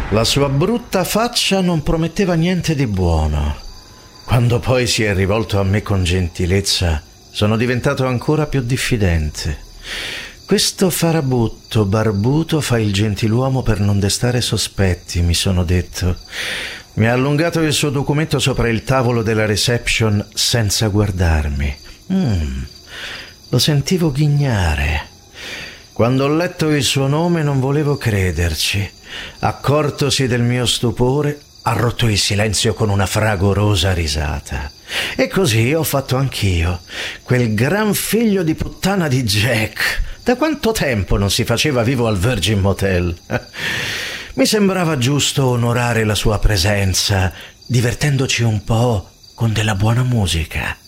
La sua brutta faccia non prometteva niente di buono. Quando poi si è rivolto a me con gentilezza, sono diventato ancora più diffidente. Questo farabutto barbuto fa il gentiluomo per non destare sospetti, mi sono detto. Mi ha allungato il suo documento sopra il tavolo della reception senza guardarmi. Lo sentivo ghignare. Quando ho letto il suo nome non volevo crederci. Accortosi del mio stupore, ha rotto il silenzio con una fragorosa risata. E così ho fatto anch'io. Quel gran figlio di puttana di Jack. Da quanto tempo non si faceva vivo al Virgin Motel? Mi sembrava giusto onorare la sua presenza, divertendoci un po' con della buona musica.